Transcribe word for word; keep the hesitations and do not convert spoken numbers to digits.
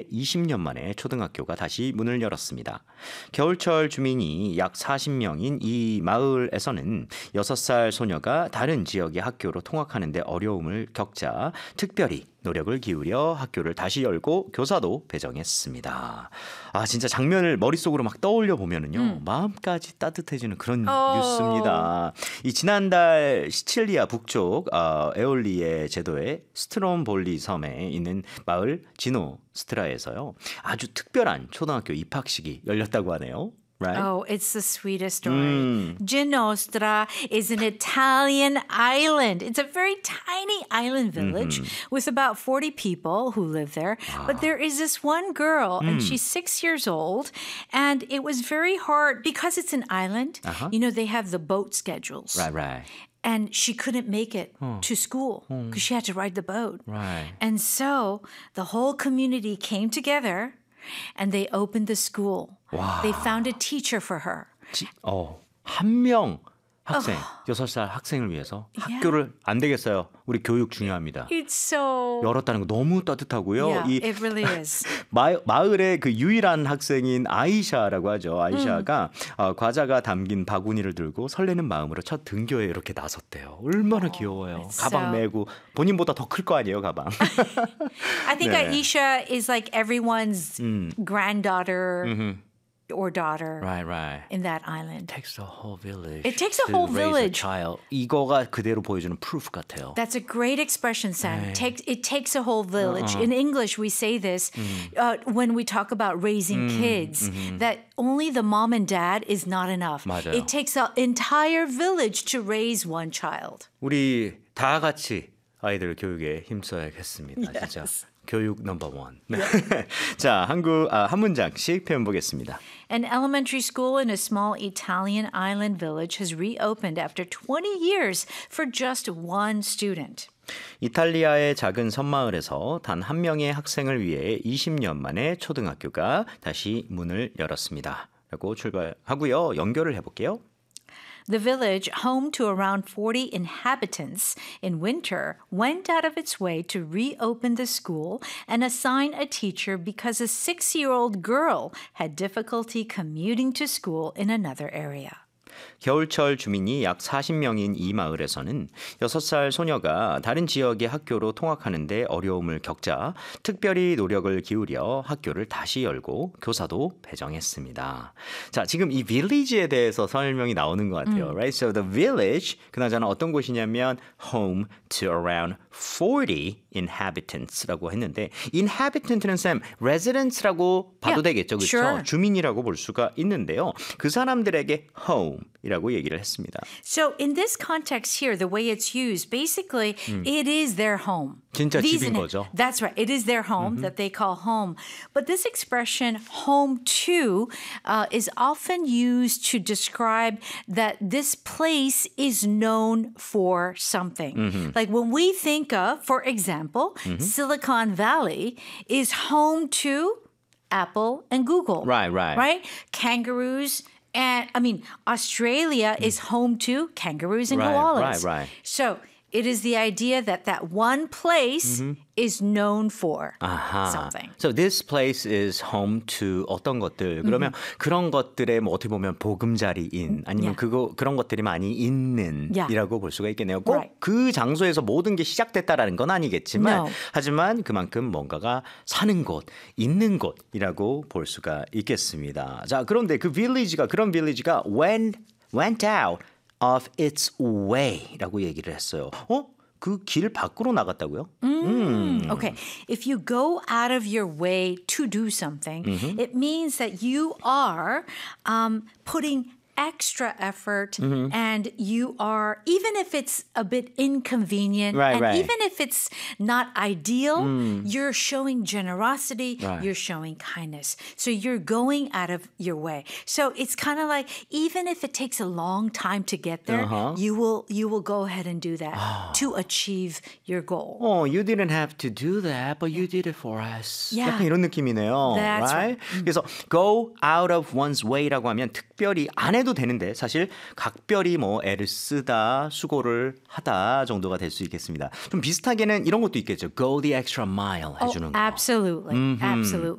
이십 년 만에 초등학교가 다시 문을 열었습니다. 겨울철 주민이 약 사십 명인 이 마을에서는 여섯 살 소녀가 다른 지역의 학교로 통학하는 데 어려움을 겪자 특별히 노력을 기울여 학교를 다시 열고 교사도 배정했습니다. 아, 진짜 장면을 머릿속으로 막 떠올려 보면은요. 음. 마음까지 따뜻해지는 그런 오. 뉴스입니다. 이 지난달 시칠리아 북쪽 어, 에올리에 제도의 스트롬볼리 섬에 있는 마을 지노스트라에서요. 아주 특별한 초등학교 입학식이 열렸다고 하네요. Right? Oh, it's the sweetest story. Mm. Ginostra is an Italian island. It's a very tiny island village mm-hmm. with about forty people who live there. Ah. But there is this one girl, mm. and she's six years old. And it was very hard because it's an island. Uh-huh. You know, they have the boat schedules. Right, right. And she couldn't make it oh. to school because oh. she had to ride the boat. Right. And so the whole community came together and they opened the school. 와. They found a teacher for her. 지, 어, 한 명 학생, 여섯 살 학생을 위해서 Yeah. 학교를 안 되겠어요. 우리 교육 중요합니다. It's so... 열었다는 거 너무 따뜻하고요. Yeah, 이 it really is. 마, 마을의 그 유일한 학생인 아이샤라고 하죠. 아이샤가 음. 어, 과자가 담긴 바구니를 들고 설레는 마음으로 첫 등교에 이렇게 나섰대요. 얼마나 oh, 귀여워요. 가방 so... 메고 본인보다 더 클 거 아니에요, 가방. I think 네. Aisha is like everyone's 음. granddaughter. Mm-hmm. or daughter right, right. in that island. It takes a whole village. It takes a to whole raise village. A child. 이거가 그대로 보여주는 proof 같아요. That's a great expression, Sam. 네. It takes, it takes a whole village. Uh-uh. In English, we say this 음. uh, when we talk about raising 음, kids, 음흠. that only the mom and dad is not enough. 맞아요. It takes an entire village to raise one child. 우리 다 같이 아이들 교육에 힘써야겠습니다. Yes. 진짜. 교육 넘버 원. 자, 한국 아, 한 문장씩 표현 보겠습니다. An elementary school in a small Italian island village has reopened after twenty years for just one student. 이탈리아의 작은 섬마을에서 단 한 명의 학생을 위해 이십 년 만에 초등학교가 다시 문을 열었습니다. 라고 출발하고요. 연결을 해볼게요. The village, home to around forty inhabitants, in winter went out of its way to reopen the school and assign a teacher because a six-year-old girl had difficulty commuting to school in another area. 겨울철 주민이 약 사십 명인 이 마을에서는 여섯 살 소녀가 다른 지역의 학교로 통학하는 데 어려움을 겪자 특별히 노력을 기울여 학교를 다시 열고 교사도 배정했습니다. 자, 지금 이 village에 대해서 설명이 나오는 것 같아요. 음. Right? So the village, 그나저나 어떤 곳이냐면 home to around forty inhabitants라고 했는데 inhabitant는 쌤, residents라고 봐도 Yeah, 되겠죠. 그렇죠? sure. 주민이라고 볼 수가 있는데요. 그 사람들에게 home이라고 얘기를 했습니다. So in this context here, the way it's used, basically, 음. it is their home. 진짜 These 집인 in- 거죠. That's right. It is their home Mm-hmm. that they call home. But this expression, home to, uh, is often used to describe that this place is known for something. Mm-hmm. Like when we think of, for example, Mm-hmm. Silicon Valley is home to Apple and Google. Right, right. Right? Kangaroos. And I mean, Australia is home to kangaroos and Right, koalas. right, right. So it is the idea that that one place is known for 아하. something. So this place is home to 어떤 것들. 그러면 그런 것들의 뭐 어떻게 보면 보금자리인 아니면 Yeah. 그거 그런 것들이 많이 있는 Yeah. 이라고 볼 수가 있겠네요. 꼭 Right. 그 장소에서 모든 게 시작됐다라는 건 아니겠지만 No. 하지만 그만큼 뭔가가 사는 곳, 있는 곳이라고 볼 수가 있겠습니다. 자, 그런데 그 village가 그런 village가 went went out of its way라고 얘기를 했어요. 어? 그 길 밖으로 나갔다고요? Mm, okay. If you go out of your way to do something, it means that you are um, putting extra effort and you are, even if it's a bit inconvenient Right, and right. even if it's not ideal, you're showing generosity, Right. you're showing kindness. So you're going out of your way. So it's kind of like, even if it takes a long time to get there, Uh-huh. you will you will go ahead and do that to achieve your goal. Oh, you didn't have to do that, but you did it for us. Yeah. 약간 이런 느낌이네요. That's right? 그래서 go out of one's way라고 하면 특별히 안 해도 되는데 사실 각별히 뭐 애를 쓰다, 수고를 하다 정도가 될 수 있겠습니다. 좀 비슷하게는 이런 것도 있겠죠. Go the extra mile 해주는 Oh, 거. absolutely. Absolutely.